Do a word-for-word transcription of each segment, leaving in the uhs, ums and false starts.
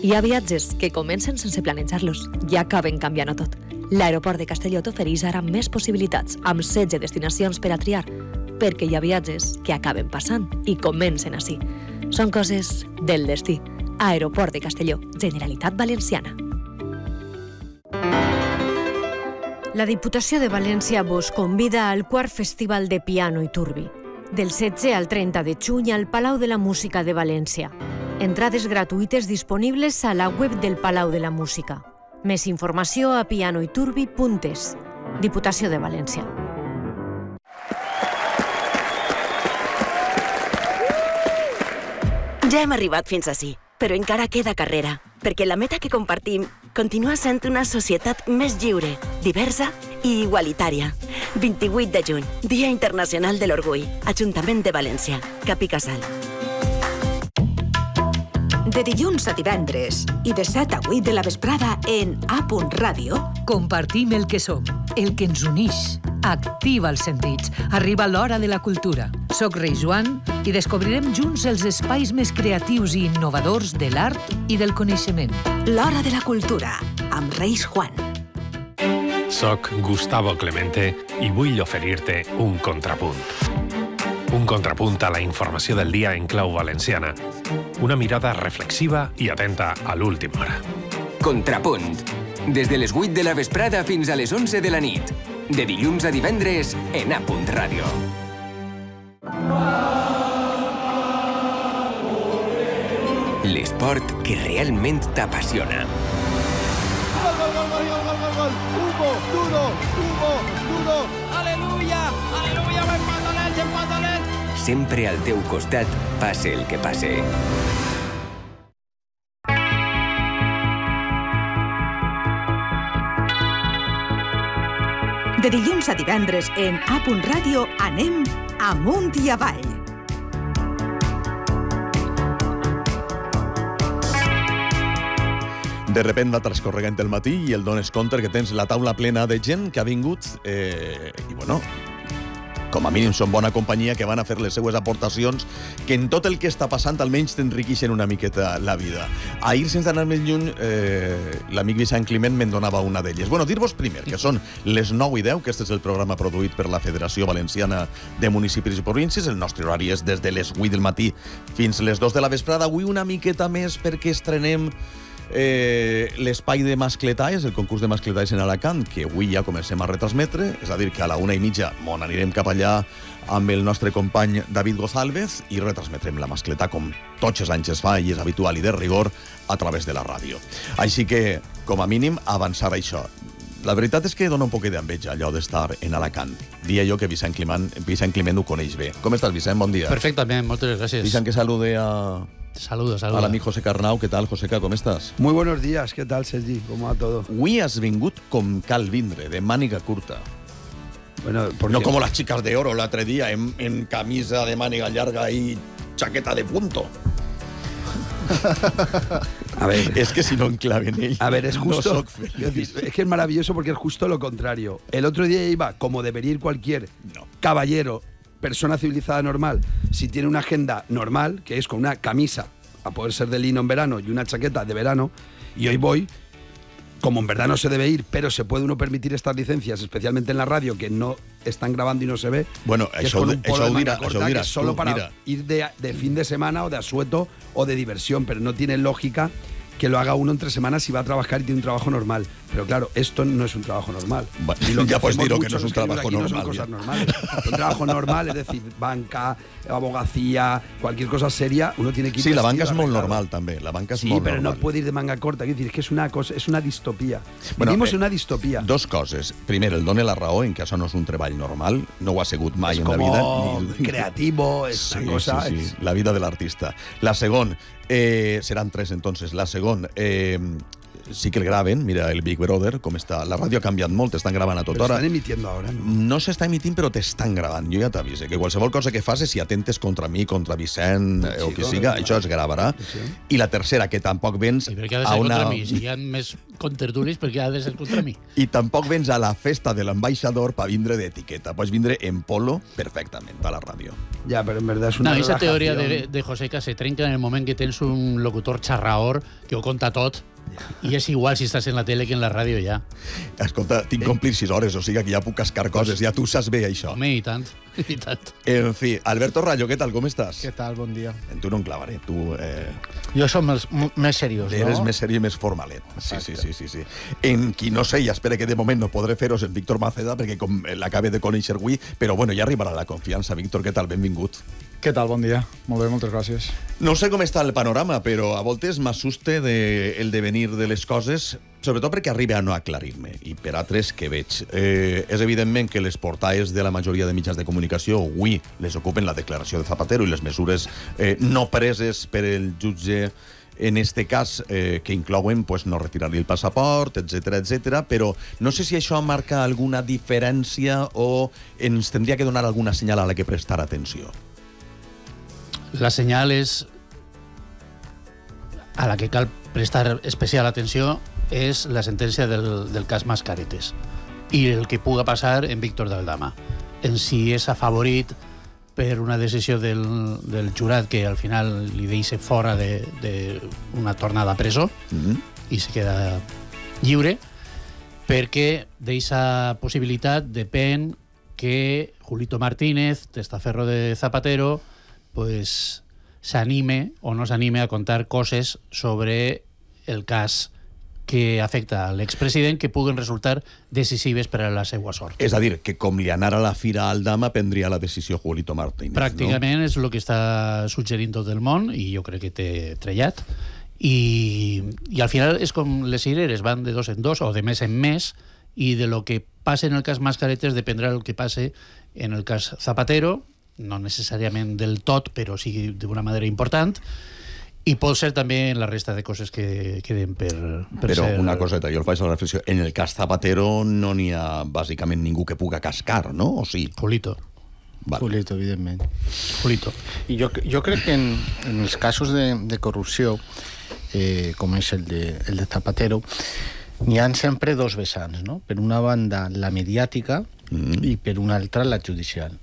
Hi ha viatges que comencen sense planejar-los i acaben canviant-ho tot. L'aeroport de Castelló t'ofereix ara més possibilitats, amb setze destinacions per a triar, perquè hi ha viatges que acaben passant i comencen així. Són coses del destí. Aeroport de Castelló, Generalitat Valenciana. La Diputació de València vos convida al quart Festival de Piano i Turbi, del setze al trenta de juny al Palau de la Música de València. Entrades gratuïtes disponibles a la web del Palau de la Música. Més informació a pianoiturbi punt es. Diputació de València. Ja hem arribat fins ací, però encara queda carrera, perquè la meta que compartim continua sent una societat més lliure, diversa i igualitària. vint-i-vuit de juny, Dia Internacional de l'Orgull, Ajuntament de València, Cap i Casal. De dilluns a divendres i de set a vuit de la vesprada en A. Ràdio. Compartim el que som, el que ens unix. Activa els sentits. Arriba l'hora de la cultura. Soc Reis Joan i descobrirem junts els espais més creatius i innovadors de l'art i del coneixement. L'hora de la cultura, amb Reis Juan. Soc Gustavo Clemente i vull oferir-te un contrapunt. Un contrapunt a la informació del dia en clau valenciana. Una mirada reflexiva i atenta a l'última hora. Contrapunt. Des de les vuit de la vesprada fins a les onze de la nit. De dilluns a divendres en A. Ràdio. L'esport que realment t'apassiona. Gol, gol, gol, gol, gol, gol, gol. Hugo, duro, Hugo, duro. Aleluya, aleluya, va empatalet, empatalet. Sempre al teu costat, passe el que passe. De dilluns a divendres en A. Ràdio anem amunt i avall. De repent va transcorregant el matí i el dones compte que tens la taula plena de gent que ha vingut eh, i, bueno, com a mínim són bona companyia, que van a fer les seues aportacions, que en tot el que està passant almenys t'enriqueixen una miqueta la vida. Ahir, sense anar més lluny, eh, l'amic Vicent Climent me'n donava una d'elles. Bueno, dir-vos primer que són les nou i deu, que este és el programa produït per la Federació Valenciana de Municipis i Províncies. El nostre horari és des de les vuit del matí fins les dos de la vesprada. Avui una miqueta més perquè estrenem Eh, l'espai de mascletalles, el concurs de mascletalles en Alacant, que avui ja comencem a retransmetre, és a dir, que a la una i mitja mon anirem cap allà amb el nostre company David González i retransmetrem la mascletà com tots els anys es fa i és habitual i de rigor a través de la ràdio. Així que, com a mínim, avançar això. La veritat és que dona un poc d'enveja allò d'estar en Alacant. Dia jo que Vicent Climent, Vicent Climent ho coneix bé. Com estàs, Vicent? Bon dia. Perfectamente, muchas gracias. Vicent, que salude a... Saludos, saludos. Al amigo José Carnau. ¿Qué tal, Joseca? ¿Cómo estás? Muy buenos días. ¿Qué tal, Sergi? ¿Cómo va todo? Avui has vingut com cal vindre, de màniga curta. Bueno, porque... No como las chicas de oro l'altre día, en, en camisa de màniga llarga y chaqueta de punto. A ver, es que si no enclaven ellos. A ver, es justo. No es que es maravilloso porque es justo lo contrario. El otro día iba, como debería ir cualquier no. caballero, persona civilizada normal, si tiene una agenda normal, que es con una camisa, a poder ser de lino en verano, y una chaqueta de verano, y hoy voy, como en verdad no se debe ir, pero se puede uno permitir estas licencias, especialmente en la radio, que no están grabando y no se ve. Bueno, eso, con un polo eso de manga dirá, corta, eso dirás que es solo tú, para mira. ir de, de fin de semana o de asueto o de diversión, pero no tiene lógica que lo haga uno entre semanas si va a trabajar y tiene un trabajo normal. Pero claro, esto no es un trabajo normal. Va, y lo que ya pues dirlo que no es un es que trabajo normal. No son cosas normales. Un trabajo normal, es decir, banca, abogacía, cualquier cosa seria, uno tiene que ir. Sí, la banca vestido, és molt arreglado. normal també. La banca és Sí, molt pero normal. no puede ir de manga corta. Quiero decir, es que es una cosa, es una distopía. Bueno, Vivimos eh, en una distopía. Dos coses. Primer, el dona la raó en que això no és un treball normal. No ho ha sigut mai es en la como vida. Ni... creativo, es sí, una cosa. Sí, sí. Es... La vida de l'artista. La segon, eh, seran tres entonces. La segon, eh, sí que el graven, mira el Big Brother, com està. La ràdio ha canviat molt, t'estan gravant a tota hora. Però estan emitint ara, no? No s'està emitint, però t'estan gravant. Jo ja t'avise que qualsevol cosa que facis, si atentes contra mi, contra Vicent, eh, o qui siga, això es gravarà. I la tercera, que tampoc vens I per què ha de ser a una... contra mi? Si hi ha més contertulis, per què ha de ser contra mi? I tampoc vens a la festa de l'ambaixador per vindre d'etiqueta. Pots vindre en polo perfectament a la ràdio. Ja, però en verdad és una No, esa relajación. teoria de, de Joseca se trenca en el moment que tens un locutor xarraor que ho conta tot i és igual si estàs en la tele que en la ràdio ja. Escolta, tinc complir sis hores, o sigui que ja puc cascar coses, ja tu saps bé això. Home, i tant, i tant. En fi, Alberto Rayo, què tal, com estàs? Què tal, bon dia. En tu no en clavaré, tu... Eh... Jo som els, més seriós, no? Eres més seriós i més formalet. Sí, sí, sí, sí, sí. En qui no sé, i espera que de moment no podré fer-ho en Víctor Maceda, perquè com l'acabe de conèixer avui, però bueno, ja arribarà la confiança. Víctor, què tal? Benvingut. Què tal, bon dia. Molt bé, moltes gràcies. No sé com està el panorama, però a voltes m'assuste de el devenir de les coses, sobretot perquè arriba a no aclarir-me, i per altres que veig. Eh, és evidentment que les portades de la majoria de mitjans de comunicació avui les ocupen la declaració de Zapatero i les mesures eh, no preses per el jutge en este cas, eh, que inclouen pues, no retirar-li el passaport, etcètera, etcètera, però no sé si això marca alguna diferència o ens tindria que donar alguna senyal a la que prestar atenció. La senyal és a la que cal prestar especial atenció és la sentència del, del cas Mascaretes i el que puga passar en Víctor Daldama. En si és afavorit per una decisió del, del jurat que al final li deixa fora d'una de, de tornada a presó mm-hmm. i se queda lliure, perquè d'aquesta possibilitat depèn que Julito Martínez, testaferro de Zapatero, pues s'anime o no s'anime a contar coses sobre el cas que afecta a l'expresident que puguen resultar decisives per a la seva sort. És a dir, que com li anara la fira al Dama, prendria la decisió Julito Martínez. Pràcticament no? És el que està suggerint tot el món i jo crec que té trellat. I, i al final és com les cireres, van de dos en dos o de més en més, i de lo que passa en el cas Mascaretes dependrà el que passe en el cas Zapatero, no necessàriament del tot, però sí d'una manera important, i pot ser també en la resta de coses que queden per, per Però ser... una coseta, jo el faig a la reflexió. En el cas Zapatero no n'hi ha bàsicament ningú que puga cascar, no? O sí? Julito. Vale. Julito, evidentment. Julito. I jo, jo crec que en, en els casos de, de corrupció, eh, com és el de, el de Zapatero, n'hi ha sempre dos vessants, no? Per una banda, la mediàtica mm. i per una altra, la judicial.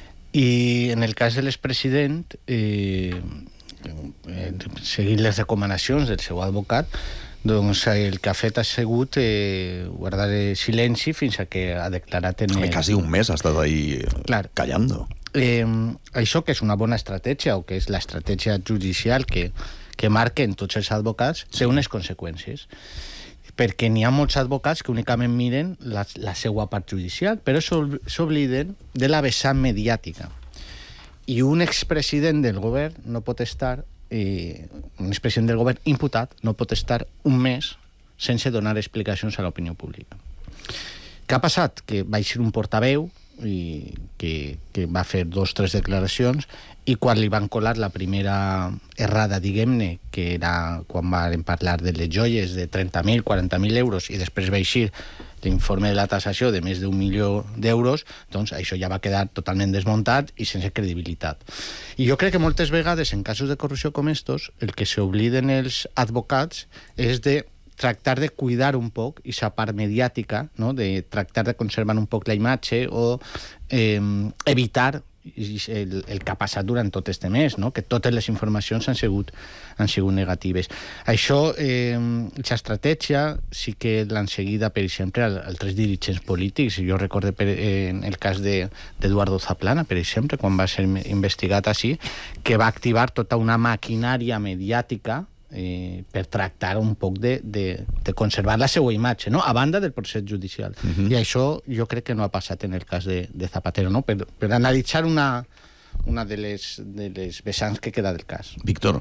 I en el cas de l'expresident, eh, eh, seguint les recomanacions del seu advocat, doncs el que ha fet ha sigut eh, guardar silenci fins a que ha declarat en... El... Quasi un mes ha estat ahí Clar. callando. Eh, això que és una bona estratègia, o que és l'estratègia judicial que, que marquen tots els advocats, té unes conseqüències. Perquè n'hi ha molts advocats que únicament miren la, la seva part judicial, però s'obliden de la vessant mediàtica. I un expresident del govern no pot estar, eh, un expresident del govern imputat no pot estar un mes sense donar explicacions a l'opinió pública. Què ha passat? Que va ser un portaveu i que, que va fer dos o tres declaracions i quan li van colar la primera errada, diguem-ne, que era quan van parlar de les joies de trenta mil, quaranta mil euros i després va eixir l'informe de la tassació de més d'un milió d'euros, doncs això ja va quedar totalment desmuntat i sense credibilitat. I jo crec que moltes vegades en casos de corrupció com estos el que s'obliden els advocats és de tractar de cuidar un poc aquesta part mediàtica, no? De tractar de conservar un poc la imatge o eh, evitar el, el que ha passat durant tot este mes, no? Que totes les informacions han sigut, han sigut negatives. Això, eh, aquesta estratègia sí que l'han seguida, per exemple, altres dirigents polítics. Jo recordo per, eh, en el cas d'Eduardo de, Zaplana, per exemple, quan va ser investigat així, que va activar tota una maquinària mediàtica Eh, per tractar un poc de, de, de conservar la seva imatge, no? A banda del procés judicial. Uh-huh. I això jo crec que no ha passat en el cas de, de Zapatero, no? Per, per analitzar una, una de, les, de les vessants que queda del cas. Víctor.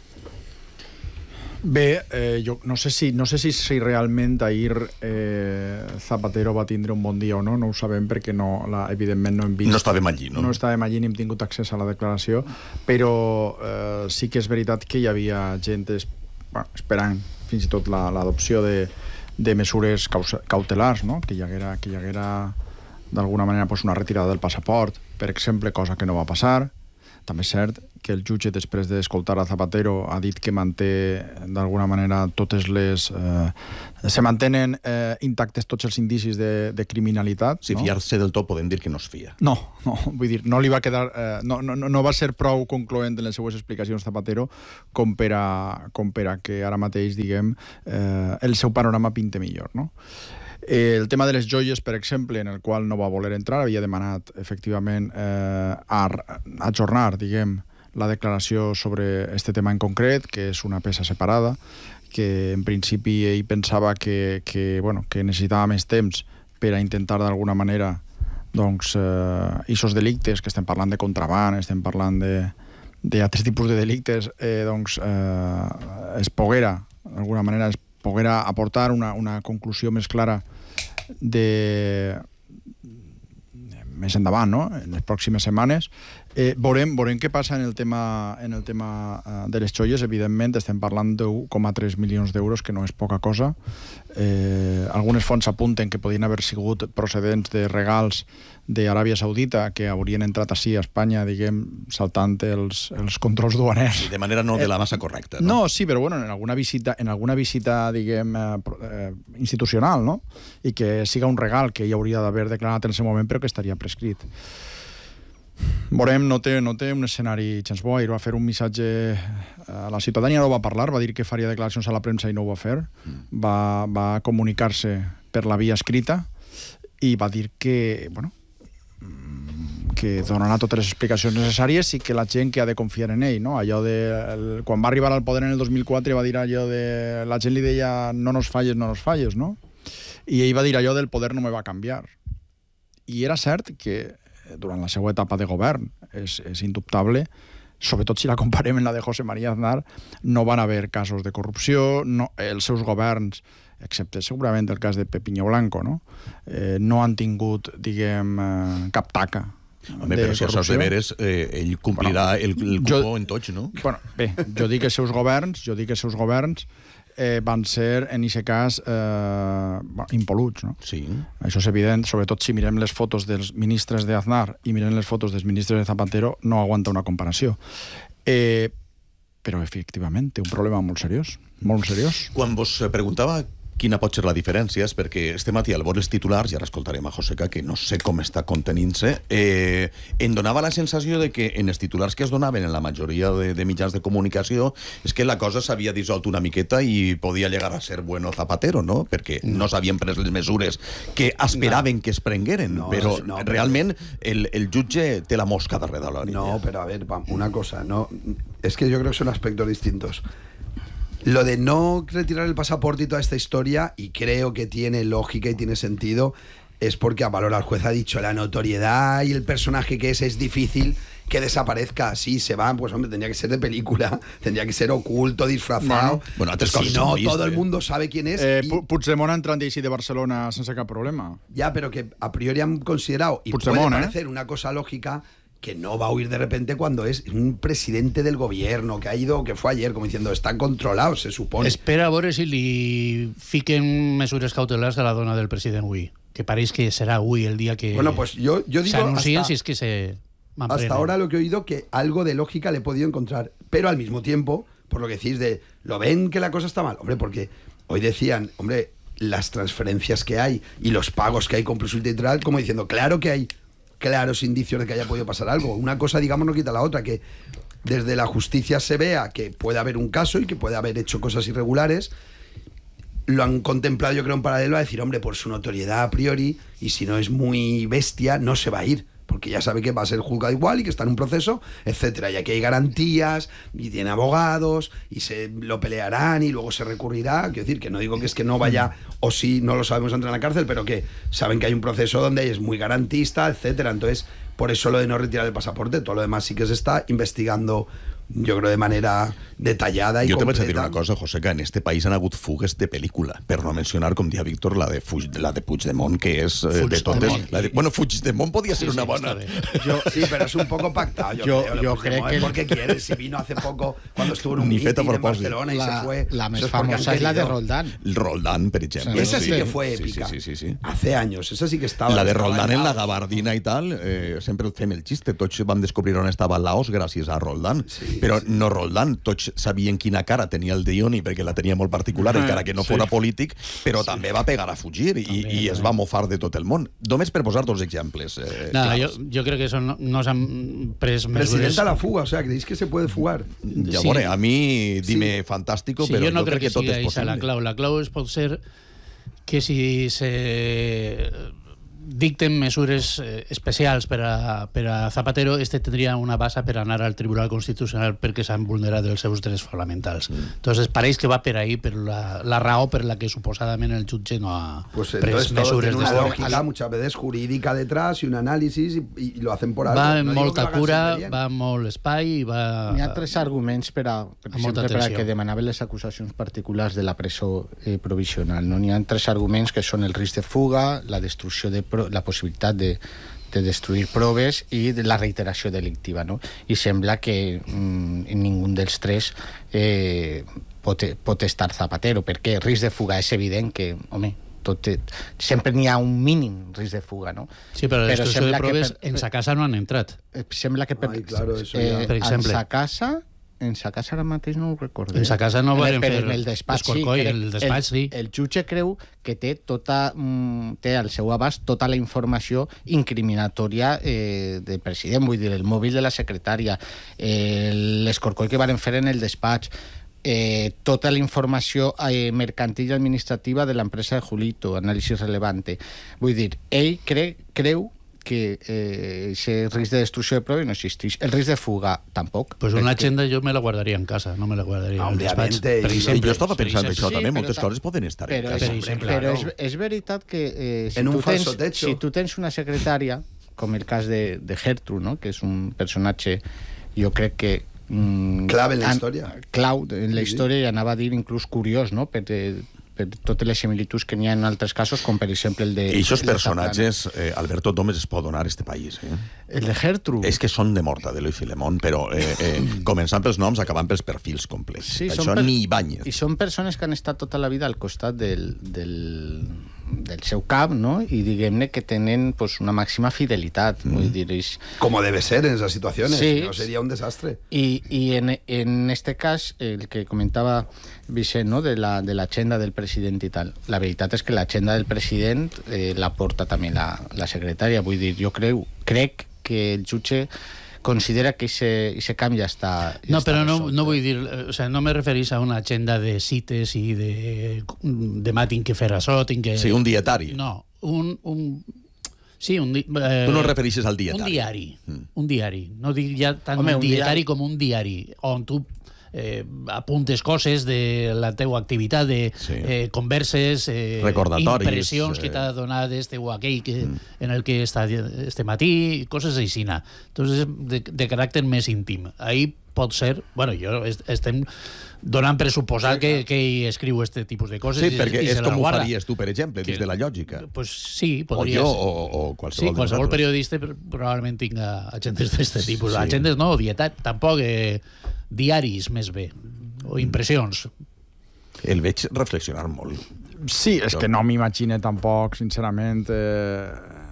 Bé, eh, jo no sé si, no sé si, si realment ahir eh, Zapatero va tindre un bon dia o no, no ho sabem perquè no, la, evidentment no hem vist... No estàvem allí, no? No estàvem allí ni hem tingut accés a la declaració, però eh, sí que és veritat que hi havia gent bueno, esperant fins i tot l'adopció de, de mesures cautelars, no? Que hi haguera, que hi haguera d'alguna manera pues, una retirada del passaport, per exemple, cosa que no va passar. També és cert que el jutge, després d'escoltar a Zapatero, ha dit que manté d'alguna manera totes les... Eh, se mantenen eh, intactes tots els indicis de, de criminalitat. Si no? Fiar-se del tot podem dir que no es fia. No, no, vull dir, no li va quedar... Eh, no, no, no va ser prou concloent en les seues explicacions Zapatero com per a, com per a que ara mateix, diguem, eh, el seu panorama pinte millor, no? El tema de les joies, per exemple, en el qual no va voler entrar, havia demanat, efectivament, eh, a ajornar, diguem, la declaració sobre este tema en concret, que és una peça separada, que en principi ell pensava que, que, bueno, que necessitava més temps per a intentar d'alguna manera doncs, eh, aquests delictes, que estem parlant de contraban, estem parlant de d'altres tipus de delictes, eh, doncs eh, es poguera, d'alguna manera, es poguera aportar una, una conclusió més clara de més endavant, no? En les pròximes setmanes. Eh, veurem, veurem què passa en el tema, en el tema uh, de les joies. Evidentment, estem parlant d'un coma tres milions d'euros, que no és poca cosa. Eh, algunes fonts apunten que podien haver sigut procedents de regals d'Aràbia Saudita que haurien entrat així a Espanya, diguem, saltant els, els controls duaners. I de manera no de la massa correcta, no? No, sí, però bueno, en alguna visita, en alguna visita diguem, eh, institucional, no? I que siga un regal que ell hauria d'haver declarat en el seu moment, però que estaria prescrit. Veurem, no té, no té un escenari gens bo. Ell va fer un missatge a la ciutadania, no va parlar, va dir que faria declaracions a la premsa i no ho va fer. Va, va comunicar-se per la via escrita i va dir que, bueno, que donarà totes les explicacions necessàries i que la gent que ha de confiar en ell, no? Allò de... El, quan va arribar al poder en el dos mil quatre va dir allò de... La gent li deia no nos falles, no nos falles, no? I ell va dir allò del poder no me va canviar. I era cert que durant la seva etapa de govern, és, és indubtable, sobretot si la comparem amb la de José María Aznar, no van haver casos de corrupció, no, els seus governs, excepte segurament el cas de Pepiño Blanco, no, eh, no han tingut, diguem, eh, cap taca. Home, però si això és de veres, eh, ell complirà bueno, el, el cupó jo, en tots, no? Bueno, bé, jo dic que els seus governs, jo dic que els seus governs eh, van ser, en aquest cas, eh, impoluts, no? Sí. Això és evident, sobretot si mirem les fotos dels ministres de Aznar i mirem les fotos dels ministres de Zapatero, no aguanta una comparació. Eh, però, efectivament, té un problema molt seriós, molt seriós. Quan vos preguntava quina pot ser la diferència, és perquè este matí al veure els titulars, i ara escoltarem a Joseca, que no sé com està contenint-se, eh, em donava la sensació de que en els titulars que es donaven en la majoria de, de mitjans de comunicació és que la cosa s'havia dissolt una miqueta i podia llegar a ser bueno Zapatero, no? Perquè no s'havien pres les mesures que esperaven no. que es prengueren, no, però no, realment el, el jutge té la mosca darrere de l'orella. No, però a ver, una cosa, no, es que yo creo que son aspectos distintos. Lo de no retirar el pasaporte y toda esta historia, y creo que tiene lógica y tiene sentido, es porque a valor al juez ha dicho la notoriedad y el personaje que es, es difícil que desaparezca así, se va, pues hombre, tendría que ser de película, tendría que ser oculto, disfrazado. Bueno, bueno si no, todo el mundo sabe quién es. Eh, y... Puigdemont ha entrado de Barcelona sense cap problema. Ya, pero que a priori han considerado, y Puigdemont, puede parecer eh? una cosa lógica, que no va a huir de repente cuando es un presidente del gobierno que ha ido, que fue ayer, como diciendo, está controlado, se supone. Espera a veure si li fiquen mesures cautelars a la dona del president avui, que pareix que serà avui el dia que bueno, pues yo, yo digo s'anuncien hasta, si es que se hasta ahora lo que he oído que algo de lógica le he podido encontrar, pero al mismo tiempo, por lo que decís de, ¿lo ven que la cosa está mal? Hombre, porque hoy decían, hombre, las transferencias que hay y los pagos que hay con plus ultra, como diciendo, claro que hay claros indicios de que haya podido pasar algo. Una cosa, digamos, no quita la otra, que desde la justicia se vea que puede haber un caso y que puede haber hecho cosas irregulares, lo han contemplado, yo creo, en paralelo a decir, hombre, por su notoriedad a priori, y si no es muy bestia, no se va a ir, porque ya sabe que va a ser juzgado igual y que está en un proceso, etcétera. Y aquí hay garantías, y tiene abogados, y se lo pelearán, y luego se recurrirá. Quiero decir, que no digo que es que no vaya, o sí, no lo sabemos, entrar en la cárcel, pero que saben que hay un proceso donde es muy garantista, etcétera. Entonces, por eso lo de no retirar el pasaporte, todo lo demás sí que se está investigando jo crec de manera detallada i jo te vaig completa. a dir una cosa, José, que en este país han hagut fugues de pel·lícula, per no mencionar, com dia Víctor, la de, Fuig, la de Puigdemont, que és eh, de totes... La de, bueno, Puigdemont podía ser sí, una sí, bona. Yo, sí, pero es un poco pactado, yo, yo creo. Yo creo que... Porque quiere, si vino hace poco, cuando estuvo en un Ni meeting en Barcelona y la, se fue... La más famosa es la de Roldán. Roldán, per ejemplo. Esa sí, sí que fue épica. Sí, sí, sí, sí. Hace años, esa sí que estaba... La de estaba Roldán en la gabardina i tal, eh, sempre fem el xiste, tots vam descobrir on estava Laos gràcies a Roldán, sí, però sí. no Roldán, tots sabien quina cara tenia el Dioni perquè la tenia molt particular, encara que no fora sí. polític, però sí. també va pegar a fugir i, també, i es va mofar de tot el món. Només per posar dos exemples. Eh, no, jo, jo crec que eso no, no s'han pres mesures... Presidenta la fuga, o sea, ¿creéis que se puede fugar? Ja sí. veure, a mi dime sí. fantástico, sí, però jo no jo crec que, que tot és possible. La clau, la clau es pot ser que si se dicten mesures especials per a, per a Zapatero, este tindria una base per anar al Tribunal Constitucional perquè s'han vulnerat els seus drets fonamentals. Mm. Entonces, pareix que va per ahí, per la, la raó per la que suposadament el jutge no ha pues pres mesures. Tiene una lógica muchas veces jurídica detrás y un análisis y, y lo hacen por algo. Va en no molta cura, va en molt espai i va... Hi ha tres arguments per a, per exemple, per a que demanaven les acusacions particulars de la presó eh, provisional. No? N'hi ha tres arguments que són el risc de fuga, la destrucció de la possibilitat de, de destruir proves i de la reiteració delictiva, no? I sembla que mm, ningú dels tres eh, pot, pot estar Zapatero, perquè el risc de fuga és evident que, home, tot, sempre n'hi ha un mínim risc de fuga, no? Sí, però la destrucció de proves per, en sa casa no han entrat. Sembla que per, Ai, claro, eso eh, ja. per exemple. en sa casa... En sa casa ara mateix no ho recordo. En sa casa no van fer el despatx, sí, el despatx, sí. El, el jutge creu que té tota té al seu abast tota la informació incriminatòria eh, del president, vull dir, el mòbil de la secretària, eh, l'escorcoll que van fer en el despatx, eh, tota la informació eh, mercantil i administrativa de l'empresa de Julito, anàlisi relevante. Vull dir, ell cre, creu que eh, ese risc de destrucció de proves no existeix. El risc de fuga tampoc. Pues una agenda jo me la guardaria en casa, no me la guardaria al despatx. Per exemple, jo estava pensant això sí, també, moltes ta... coses poden estar però, en casa. Però, però claro. és, és veritat que eh, si, en tu un tens, falso techo. si tu tens una secretària, com el cas de, de Gertrude, no? que és un personatge, jo crec que mm, clave en la història. Clau en la història, i anava a dir inclús curiós, no? per, per totes les similituds que n'hi ha en altres casos, com per exemple el de... I aquests personatges, eh, Alberto, només es pot donar este país. Eh? El de Gertrude. És que són de Mortadelo i Filemón, però eh, eh, començant pels noms, acabant pels perfils complets. Sí, això per... ni Ibáñez. I són persones que han estat tota la vida al costat del, del, del seu cap, no? I diguem-ne que tenen pues, una màxima fidelitat. Mm. Vull dir, és... Como debe ser en esas situaciones, sí. no sería un desastre. I, i en, en este cas, el que comentava Vicent, no? de la de l'agenda del president i tal. La veritat és que l'agenda del president eh, la porta també la, la secretària. Vull dir, jo creu, crec que el jutge considera que ese canvi ja està... Ja no, està però no, resolt. no vull dir... O sea, no me referís a una agenda de cites i de... demà tinc que fer això, tinc que... Sí, un dietari. No, un... un sí, un... Eh, tu no referixes al dietari. Un diari. Mm. Un diari. No dic ja tant Home, un, un dietari diari com un diari, on tu eh, apuntes coses de la teua activitat, de sí. eh, converses, eh, recordatoris, impressions eh... que t'ha donat este o aquell que, mm. en el que està este matí, coses així. Entonces, de, de caràcter més íntim. Ahí pot ser... Bueno, jo est estem donant per suposar sí, que, que ell escriu este tipus de coses. Sí, perquè i, i és com ho guarda. faries tu, per exemple, que, des de la lògica. Pues sí, podries. O jo, o, o qualsevol sí, qualsevol periodista probablement tinga agendes d'aquest tipus. Sí. Agendes no, dietat, tampoc eh, diaris més bé, o impressions. El veig reflexionar molt. Sí, és que no m'imagine tampoc, sincerament, eh,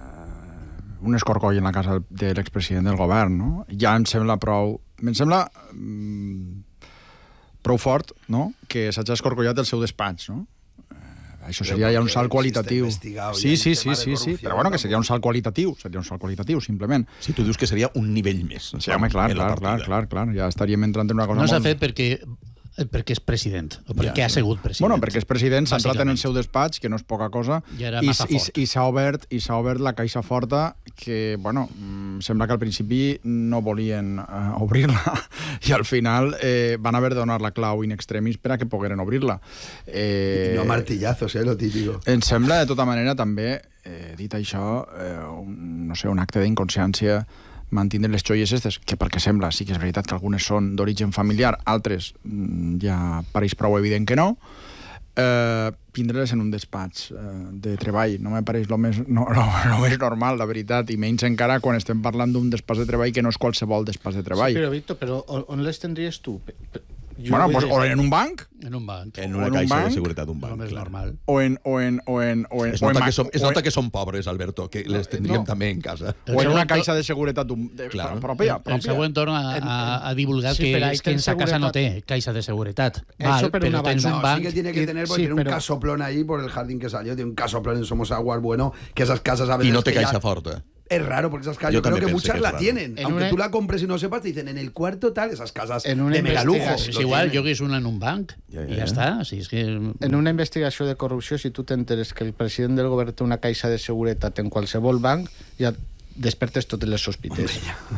un escorcoll en la casa de l'expresident del govern, no? Ja em sembla prou... Em sembla mm, prou fort, no?, que s'hagi escorcollat el seu despatx, no? Això seria ja un salt qualitatiu. Sí, sí, sí, sí, sí, però bueno, que seria un salt qualitatiu, seria un salt qualitatiu, simplement. Si tu dius que seria un nivell més. Sí, home, clar, clar, clar, clar, clar, ja estaríem entrant en una cosa molt... No s'ha molt... fet perquè perquè és president, o perquè ja, ha sigut president. Bueno, perquè és president, s'ha entrat en el seu despatx, que no és poca cosa, i, i, i, i s'ha obert, i s'ha obert la caixa forta, que, bueno, sembla que al principi no volien uh, obrir-la, i al final eh, van haver de donar la clau in extremis per a que pogueren obrir-la. Eh, no martillazos, eh, lo típico. Em sembla, de tota manera, també, eh, dit això, eh, un, no sé, un acte d'inconsciència mantindre les joies aquestes, que pel que sembla sí que és veritat que algunes són d'origen familiar, altres ja pareix prou evident que no, eh, tindre-les en un despatx eh, de treball. No me pareix el més, no, no, no més normal, la veritat, i menys encara quan estem parlant d'un despatx de treball que no és qualsevol despatx de treball. Sí, però, Víctor, però on, on les tindries tu? Jo bueno, pues, o en un banc. En un banc. En una en caixa banc, de seguretat d'un banc. No és normal. O en... O en, o en, o en es nota, o en, que, som, es nota en, que som pobres, Alberto, que les tindríem no. també en casa. O en una caixa de seguretat de, claro. pròpia, pròpia. El següent torna a, a, a divulgar sí, que, es que en sa casa no té caixa de seguretat. Val, pero una tens un no, banc... Sí que tiene que tener, porque sí, tiene pero... un casoplón ahí por el jardín que salió, tiene un casoplón en Somos Aguas bueno, que esas casas a veces... Y no te que caixa ya... fuerte. Es raro, porque esas casas, yo, yo creo que pensé muchas que la raro. tienen. En Aunque una... tú la compres y no sepas, te dicen en el cuarto tal, esas casas en una de megalujo. És igual, jo que és una en un banc, ja, ja, i ja està. Sí, és que... En una investigació de corrupció, si tu t'enteres que el president del govern té una caixa de seguretat en qualsevol banc, ja despertes totes les sospites.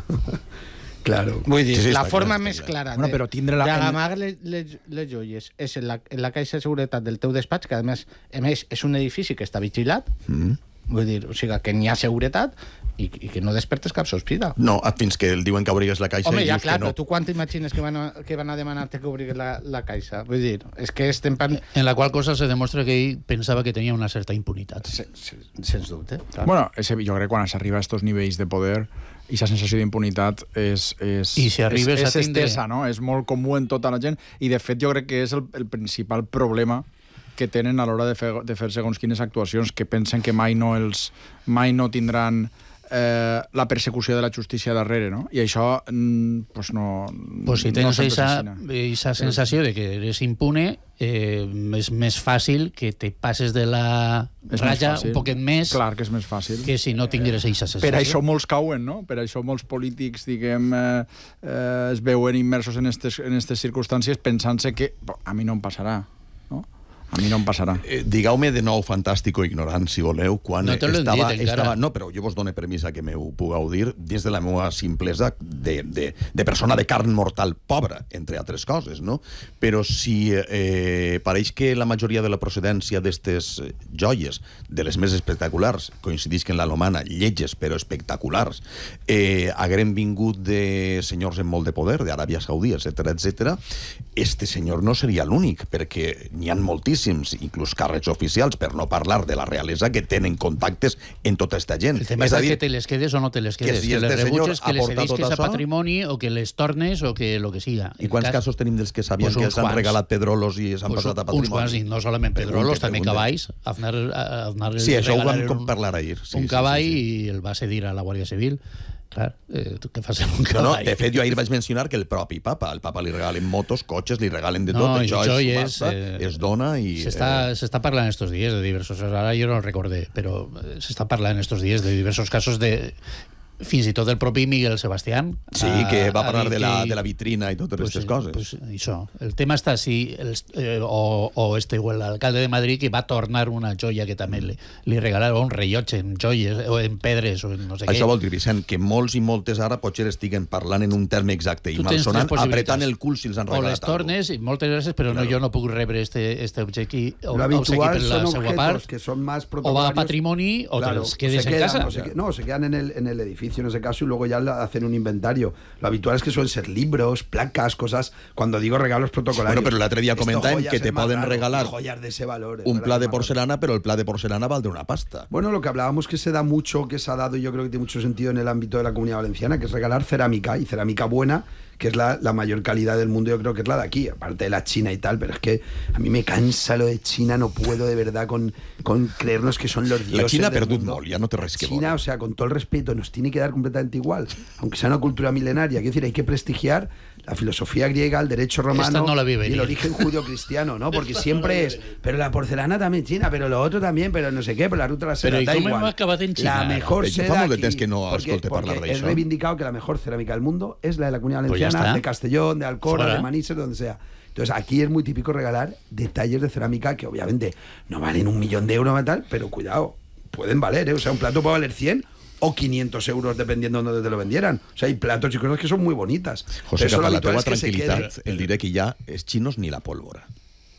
Claro. Vull dir, sí, sí, la forma clar, més clara bueno, però tindre la... d'amagar les, les, les joies és en la, en la caixa de seguretat del teu despatx, que a més, a més és un edifici que està vigilat, mm. vull dir, o sigui, que n'hi ha seguretat, i, i que no despertes cap sospita. No, fins que el diuen que obrigues la caixa. Home, i ja, dius clar, que no. però tu quan t'imagines que van a, que van a demanar-te que obrigues la, la caixa? Vull dir, és que estem... Pan... En la qual cosa se demostra que ell pensava que tenia una certa impunitat. Se, se, sens dubte. Clar. Bueno, ese, jo crec que quan s'arriba a estos nivells de poder i la sensació d'impunitat és, és, I si arribes és, és a tindre... estesa, no? És molt comú en tota la gent i de fet jo crec que és el, el principal problema que tenen a l'hora de fer, de fer segons quines actuacions, que pensen que mai no els mai no tindran eh, la persecució de la justícia darrere, no? I això mm, pues no... Pues si tens no aquesta sensació de que eres impune, eh, és més fàcil que te passes de la és ratlla un poquet més. Clar que és més fàcil. Que si no tingueres aquesta sensació. Per això molts cauen, no? Per això molts polítics, diguem, eh, eh, es veuen immersos en aquestes en aquestes circumstàncies pensant-se que a mi no em passarà, no? A mi no em passarà. Eh, Digueu-me de nou fantàstic o ignorant, si voleu, quan no estava, dit, estava... No, però jo vos dono permís a que m'ho pugueu dir des de la meva simplesa de, de, de persona de carn mortal pobra, entre altres coses, no? Però si eh, pareix que la majoria de la procedència d'estes joies, de les més espectaculars, coincidisquen la lomana, lletges però espectaculars, eh, hagueren vingut de senyors amb molt de poder, d'Aràbia Saudí, etcètera, etcètera, este senyor no seria l'únic, perquè n'hi ha moltíssims, inclús càrrecs oficials, per no parlar de la realesa, que tenen contactes en tota esta gent. El tema és, és dir, que te les quedes o no te les quedes, que, si que les rebutges, que les cedisques a patrimoni o que les tornes o que lo que siga. I quants cas... casos tenim dels que sabien pues que els han regalat pedrolos i s'han pues passat a patrimoni? Uns quants, i no solament pedrolos, pregunte, també pregunte. Cavalls. Aznar, Aznar sí, això ho vam un, parlar ahir. Sí, un sí, cavall sí, sí. i el va cedir a la Guàrdia Civil. Clar, eh, què fas amb un cavall? No, no, de fet, jo ahir vaig mencionar que el propi papa, al papa li regalen motos, cotxes, li regalen de tot, no, això és és, eh, es dona i... S'està eh... parlant estos dies de diversos... Ara jo no el recordé, però s'està parlant estos dies de diversos casos de... Fins i tot el propi Miguel Sebastián. Sí, a, que va parlar de la, de la vitrina i totes aquestes pues, coses. Pues això. El tema està si... El, eh, o, o este, o l'alcalde de Madrid que va tornar una joia que també li, li regalaron, un rellotge en joies o en pedres o en no sé això què. Vol dir, Vicent, que molts i moltes ara potser estiguen parlant en un terme exacte i malsonant, apretant el cul si els han regalat. O les tornes, i moltes gràcies, però claro. no, jo no puc rebre este, este obsequi, o, habitual per la seva part. Que son más o va a patrimoni o claro, te els quedes quedan, en casa. O se, no, se quedan en el, en el edificio en ese caso y luego ya hacen un inventario. Lo habitual es que suelen ser libros, placas, cosas. Cuando digo regalos protocolarios. Bueno, pero el otro día comentan que te pueden raro, regalar joyas de ese valor, un pla de porcelana, pero el pla de porcelana valdrá una pasta. Bueno, lo que hablábamos que se da mucho, que se ha dado y yo creo que tiene mucho sentido en el ámbito de la Comunidad Valenciana, que es regalar cerámica y cerámica buena, que es la, la mayor calidad del mundo, yo creo que es la de aquí, aparte de la China y tal, pero es que a mí me cansa lo de China, no puedo de verdad con, con creernos que son los dioses. La China ha perdut molt, ya no te res que China, vol. o sea, con todo el respeto, nos tiene que dar completamente igual, aunque sea una cultura milenaria. Quiero decir, hay que prestigiar la filosofía griega, el derecho romano no y el origen judío-cristiano, ¿no? Porque siempre es, pero la porcelana también china, pero lo otro también, pero no sé qué, pero la ruta de la seda, pero da igual. Hem acabat en China? La mejor seda aquí, que no porque, porque es reivindicado que la mejor cerámica del mundo es la de la Comunidad Valenciana, pues de Castellón, de Alcora, Fuera. de Manises, donde sea. Entonces aquí es muy típico regalar detalles de cerámica que obviamente no valen un millón de euros y tal, pero cuidado, pueden valer, ¿eh? O sea, un plato puede valer cien o quinientos euros dependiendo de dónde te lo vendieran. O sea, hay platos y cosas que son muy bonitas. José, cap a la teva tranquil·litat, el diré que ja els xinos ni la pólvora.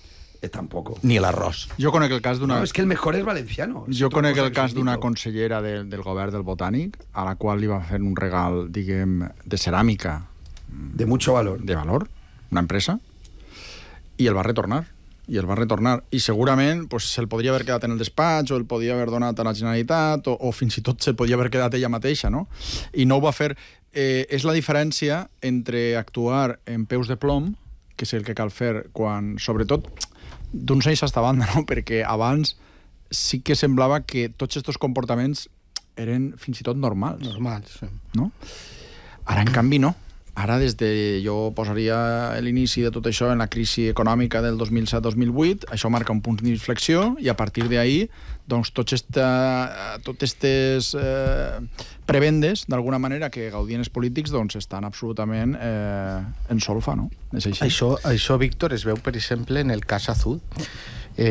Eh, tampoco. Ni l'arròs. Jo conec el cas d'una... No, és que el mejor és valenciano. Jo conec el cas d'una consellera del, del govern del Botànic, a la qual li va fer un regal, diguem, de ceràmica. De mucho valor. De valor, una empresa, i el va retornar. I el va retornar. I segurament pues, se'l podria haver quedat en el despatx, o el podia haver donat a la Generalitat, o, o fins i tot se'l podia haver quedat ella mateixa, no? I no ho va fer... Eh, és la diferència entre actuar en peus de plom, que és el que cal fer quan, sobretot, d'uns anys a esta banda, no? Perquè abans sí que semblava que tots aquests comportaments eren fins i tot normals. Normals, sí. No? Ara, en canvi, no. Ara, des de... Jo posaria l'inici de tot això en la crisi econòmica del dos mil set dos mil vuit, això marca un punt d'inflexió, i a partir d'ahir, doncs, tots esta, totes aquestes eh, prebendes, d'alguna manera, que gaudien els polítics, doncs, estan absolutament eh, en solfa, no? És així. Això, això, Víctor, es veu, per exemple, en el cas Azul. Eh,